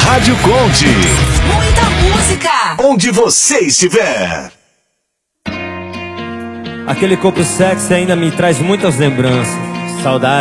Rádio Conte. Muita música. Onde você estiver. Aquele corpo sexy ainda me traz muitas lembranças. Saudade.